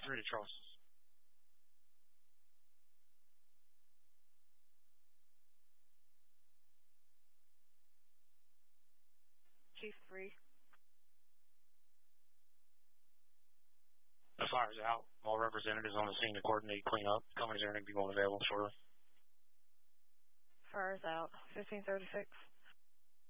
3 to Charles. Chief 3. The fire's out. All representatives on the scene to coordinate cleanup. Companies are going to be more available shortly. Fire's out. 1536.